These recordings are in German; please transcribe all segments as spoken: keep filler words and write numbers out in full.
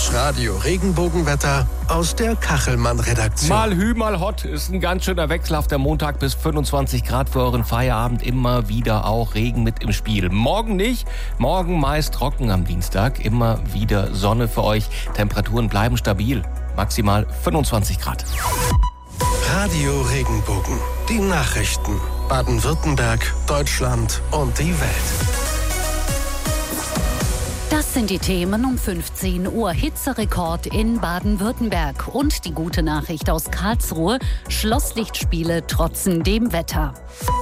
Das Radio-Regenbogenwetter aus der Kachelmann-Redaktion. Mal Hü, mal Hot ist ein ganz schöner wechselhafter Montag bis fünfundzwanzig Grad für euren Feierabend. Immer wieder auch Regen mit im Spiel. Morgen nicht, morgen meist trocken am Dienstag. Immer wieder Sonne für euch. Temperaturen bleiben stabil. Maximal fünfundzwanzig Grad. Radio Regenbogen. Die Nachrichten. Baden-Württemberg, Deutschland und die Welt. Das sind die Themen um fünfzehn Uhr. Hitzerekord in Baden-Württemberg. Und die gute Nachricht aus Karlsruhe. Schlosslichtspiele trotzen dem Wetter.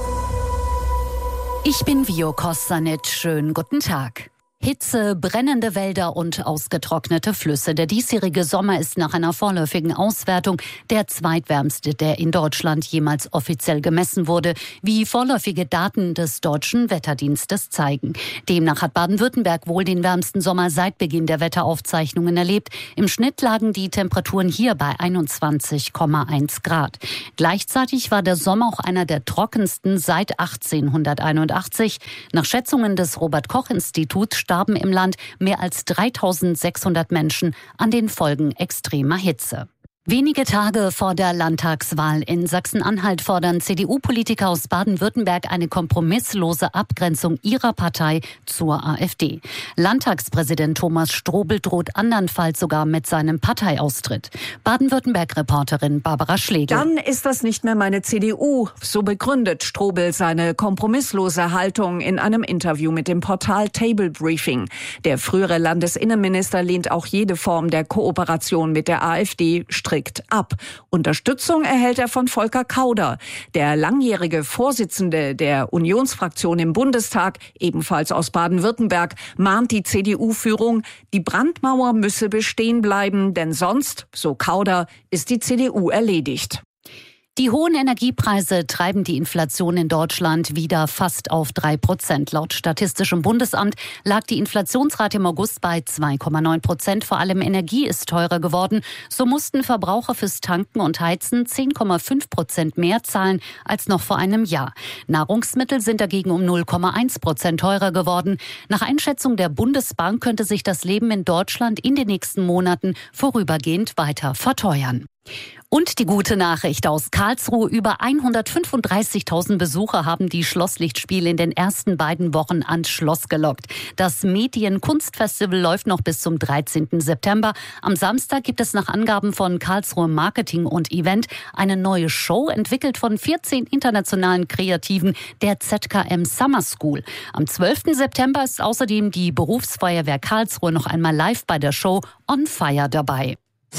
Ich bin Vio Kostanic. Schönen guten Tag. Hitze, brennende Wälder und ausgetrocknete Flüsse. Der diesjährige Sommer ist nach einer vorläufigen Auswertung der zweitwärmste, der in Deutschland jemals offiziell gemessen wurde, wie vorläufige Daten des Deutschen Wetterdienstes zeigen. Demnach hat Baden-Württemberg wohl den wärmsten Sommer seit Beginn der Wetteraufzeichnungen erlebt. Im Schnitt lagen die Temperaturen hier bei einundzwanzig Komma eins Grad. Gleichzeitig war der Sommer auch einer der trockensten seit achtzehnhunderteinundachtzig. Nach Schätzungen des Robert-Koch-Instituts starben im Land mehr als dreitausendsechshundert Menschen an den Folgen extremer Hitze. Wenige Tage vor der Landtagswahl in Sachsen-Anhalt fordern C D U-Politiker aus Baden-Württemberg eine kompromisslose Abgrenzung ihrer Partei zur AfD. Landtagspräsident Thomas Strobel droht andernfalls sogar mit seinem Parteiaustritt. Baden-Württemberg-Reporterin Barbara Schlegel. Dann ist das nicht mehr meine C D U. So begründet Strobel seine kompromisslose Haltung in einem Interview mit dem Portal Table Briefing. Der frühere Landesinnenminister lehnt auch jede Form der Kooperation mit der AfD strikt ab. Unterstützung erhält er von Volker Kauder. Der langjährige Vorsitzende der Unionsfraktion im Bundestag, ebenfalls aus Baden-Württemberg, mahnt die C D U-Führung, die Brandmauer müsse bestehen bleiben, denn sonst, so Kauder, ist die C D U erledigt. Die hohen Energiepreise treiben die Inflation in Deutschland wieder fast auf drei Prozent. Laut Statistischem Bundesamt lag die Inflationsrate im August bei zwei Komma neun Prozent. Vor allem Energie ist teurer geworden. So mussten Verbraucher fürs Tanken und Heizen zehn Komma fünf Prozent mehr zahlen als noch vor einem Jahr. Nahrungsmittel sind dagegen um null Komma eins Prozent teurer geworden. Nach Einschätzung der Bundesbank könnte sich das Leben in Deutschland in den nächsten Monaten vorübergehend weiter verteuern. Und die gute Nachricht aus Karlsruhe: Über hundertfünfunddreißigtausend Besucher haben die Schlosslichtspiele in den ersten beiden Wochen ans Schloss gelockt. Das Medienkunstfestival läuft noch bis zum dreizehnten September. Am Samstag gibt es nach Angaben von Karlsruhe Marketing und Event eine neue Show, entwickelt von vierzehn internationalen Kreativen der Z K M Summer School. Am zwölften September ist außerdem die Berufsfeuerwehr Karlsruhe noch einmal live bei der Show On Fire dabei.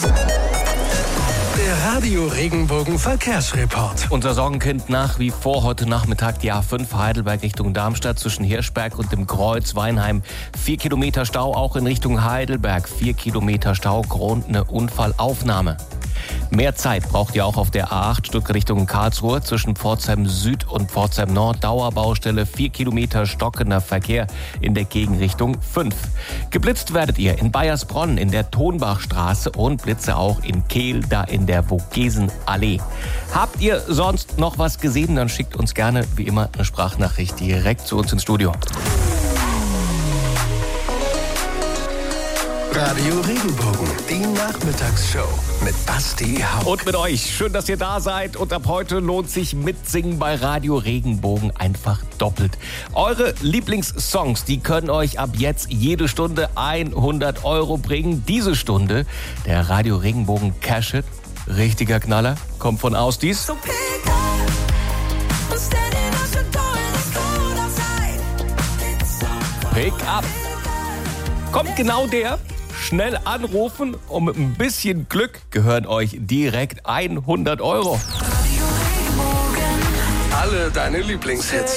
Der Radio-Regenbogen-Verkehrsreport. Unser Sorgenkind nach wie vor heute Nachmittag die A fünf Heidelberg Richtung Darmstadt zwischen Hirschberg und dem Kreuz Weinheim. Vier Kilometer Stau auch in Richtung Heidelberg. Vier Kilometer Stau, Grund eine Unfallaufnahme. Mehr Zeit braucht ihr auch auf der A acht Stück Richtung Karlsruhe zwischen Pforzheim Süd und Pforzheim Nord. Dauerbaustelle, vier Kilometer stockender Verkehr in der Gegenrichtung fünf. Geblitzt werdet ihr in Baiersbronn in der Tonbachstraße und Blitze auch in Kehl, da in der Vogesenallee. Habt ihr sonst noch was gesehen, dann schickt uns gerne wie immer eine Sprachnachricht direkt zu uns ins Studio. Radio Regenbogen, die Nachmittagsshow mit Basti Hauck. Und mit euch. Schön, dass ihr da seid. Und ab heute lohnt sich Mitsingen bei Radio Regenbogen einfach doppelt. Eure Lieblingssongs, die können euch ab jetzt jede Stunde hundert Euro bringen. Diese Stunde der Radio Regenbogen Cash It. Richtiger Knaller. Kommt von Ausdies. So pick up and stand at your door and it's cold outside. It's so cold. Pick up. Kommt genau der. Schnell anrufen und mit ein bisschen Glück gehören euch direkt hundert Euro. Alle deine Lieblingshits.